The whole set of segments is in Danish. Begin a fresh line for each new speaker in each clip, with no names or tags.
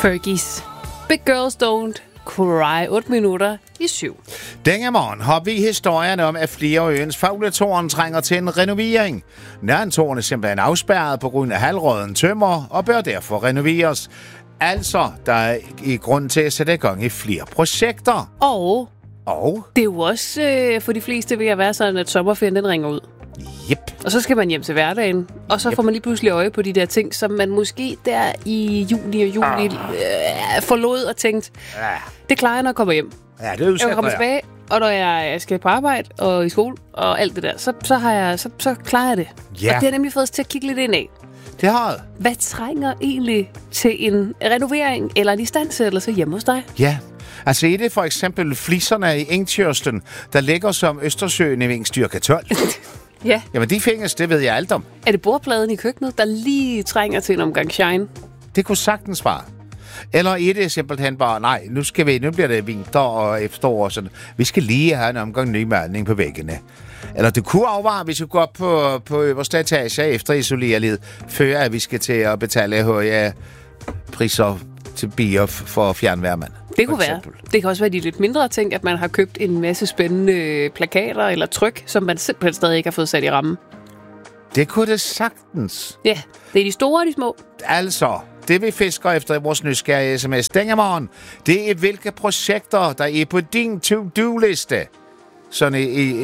Fergies. Big Girls Don't Cry. 8 minutter i 7.
Denne morgen har vi historien om, at flere af øens fugletårn trænger til en renovering. Nørrentårn er simpelthen afspærret på grund af halvråden tømmer og bør derfor renoveres. Altså, der er i grund til at sætte i gang i flere projekter. Og
det er jo også for de fleste ved at være sådan, at sommerferien den ringer ud.
Yep.
Og så skal man hjem til hverdagen, og så får man lige pludselig øje på de der ting, som man måske der i juni og juli forlod og tænkt, det klarer jeg, når jeg kommer hjem.
Ja, det er
jeg kommer tilbage, og når jeg skal på arbejde og i skole og alt det der, så klarer jeg det.
Ja.
Og det har nemlig fået os til at kigge lidt ind af.
Det har det.
Hvad trænger egentlig til en renovering eller en istandsættelse hjemme hos dig?
Ja, altså er det for eksempel fliserne i Engtjørsten, der ligger som Østersøen i Vingstyrke 12.
Ja.
Jamen, de findes, det ved jeg alt om.
Er det bordpladen i køkkenet, der lige trænger til en omgang shine?
Det kunne sagtens være. Eller er det simpelthen bare, nej, nu bliver det vinter og efterår og sådan. Vi skal lige have en omgang ny maling på væggene. Eller det kunne afvare, hvis vi går op på øverste etage efter isoleret, før at vi skal til at betale høje priser til bier for fjernværmand.
Det kunne være. Det kan også være de lidt mindre ting, at man har købt en masse spændende plakater eller tryk, som man simpelthen stadig ikke har fået sat i rammen.
Det kunne det sagtens.
Ja, det er de store og de små.
Altså, det vi fisker efter i vores nysgerrige sms denne morgen, det er hvilke projekter, der er på din to-do-liste. Sådan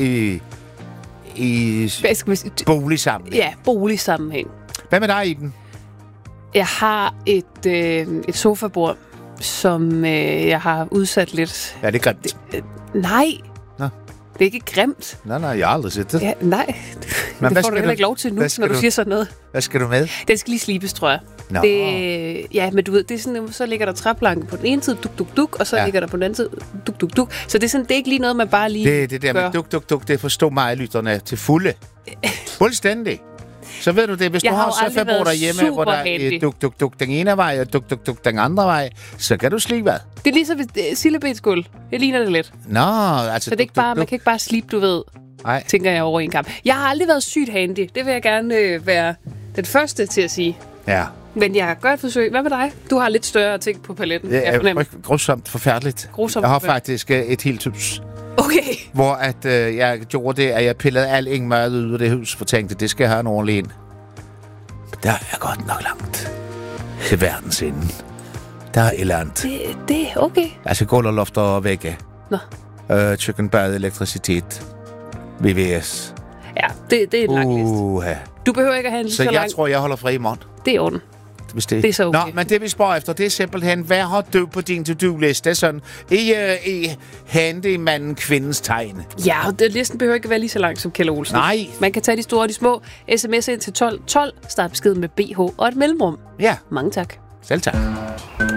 i boligsammenhæng.
Ja, boligsammenhæng.
Hvad med dig, Iben?
Jeg har et sofabord, som jeg har udsat lidt.
Ja, det er grimt.
Nej.
Nå.
Det er ikke grimt.
Nej, jeg har aldrig set det.
Ja, nej. Men det får du heller ikke lov til nu, når du siger sådan noget.
Hvad skal du med?
Den skal lige slibes, tror jeg.
Nå.
Ja, men du ved, det er sådan, så ligger der træplanke på den ene side, duk, og så ligger der på den anden side, duk. Så det er sådan, det er ikke lige noget, man bare lige
det der med duk, det forstår mig lytterne til fulde. Fuldstændig. Så ved du det, hvis du har surfabord derhjemme, hvor der er duk den ene vej og duk den andre vej, så kan du slibe hvad?
Det er ligesom et sillebetsgulv. Det ligner det lidt.
Nå, altså...
Så det er ikke bare, man kan ikke bare slibe, du ved, tænker jeg over en kamp. Jeg har aldrig været sygt handy. Det vil jeg gerne være den første til at sige.
Ja.
Men jeg gør et forsøg. Hvad med dig? Du har lidt større ting på paletten.
Det er grusomt forfærdeligt. Jeg har faktisk et helt hus.
Okay.
Hvor at jeg gjorde det, at jeg pillede al ingmad ud af det hus, for tænkte, det skal have en ordentlig en. Der er godt nok langt til verdens ende. Der er et eller andet.
Det er okay.
Altså gulv og lofter og vægge.
Nå.
Køkkenbad, elektricitet, VVS.
Ja, det er en lang liste. Du behøver ikke at have en lige så lang.
Så jeg tror, jeg holder fri i morgen.
Det er orden.
Det er
så okay.
Nå, men det vi spørger efter, det er simpelthen, hvad har du på din to-do-liste? Sådan i handymanden kvindens tegn.
Ja, listen behøver ikke at være lige så lang som Kjeld Olsen.
Nej.
Man kan tage de store og de små. SMS ind til 1212. Start beskeden med BH og et mellemrum.
Ja.
Mange tak.
Selv tak.